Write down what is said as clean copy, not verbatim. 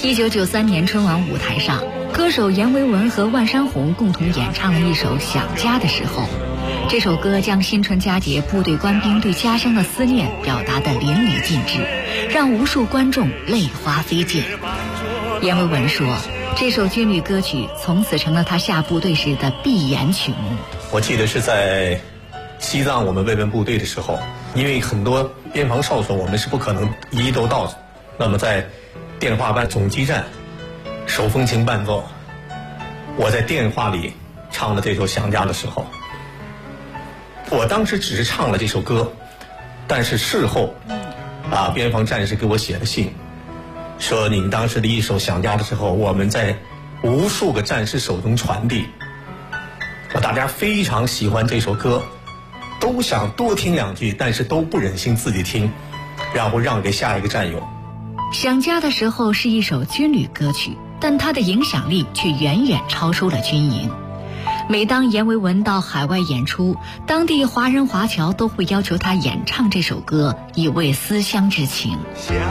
1993年春晚舞台上，歌手阎维文和万山红共同演唱了一首《想家的时候》。这首歌将新春佳节部队官兵对家乡的思念表达得淋漓尽致，让无数观众泪花飞溅。阎维文说，这首军旅歌曲从此成了他下部队时的必演曲目。 我记得是在西藏我们慰问部队的时候，因为很多边防哨所我们是不可能一一都到的，那么在电话班总机站手风琴伴奏，我在电话里唱了这首《想家的时候》。我当时只是唱了这首歌，但是事后边防战士给我写了信，说你当时的一首《想家的时候》，我们在无数个战士手中传递，大家非常喜欢这首歌，都想多听两句，但是都不忍心自己听，然后让给下一个战友。 想家的时候是一首军旅歌曲，但它的影响力却远远超出了军营。每当阎维文到海外演出，当地华人华侨都会要求他演唱这首歌，以慰思乡之情。